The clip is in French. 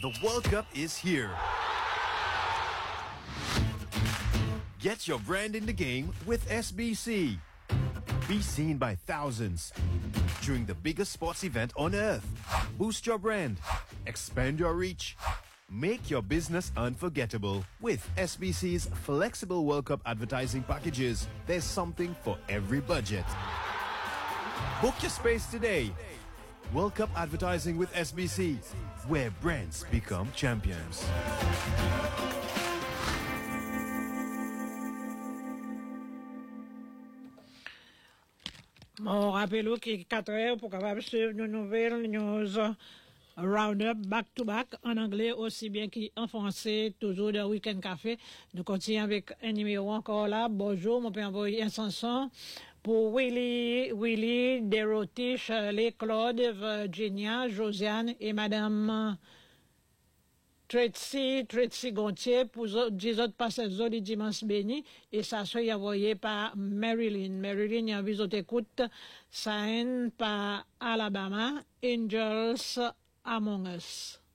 The World Cup is here. Get your brand in the game with SBC. Be seen by thousands during the biggest sports event on earth. Boost your brand. Expand your reach. Make your business unforgettable with SBC's flexible World Cup advertising packages. There's something for every budget. Book your space today. World Cup advertising with SBC, where brands become champions. Bon, rappelez-vous qu'il est 4 heures pour capable suivre nos nouvelles news round-up back-to-back en anglais aussi bien qu'en français, toujours de Weekend Café. Nous continuons avec un numéro encore là. Bonjour, mon père envoyer un chanson pour Willy, Dorothy, Shirley, Claude, Virginia, Josiane et Madame Tracy Gontier pour 10 autres passagers du dimanche béni et ça soit envoyé par Marilyn. Marilyn, il y a visite écoute, sign par Alabama, Angels Among Us.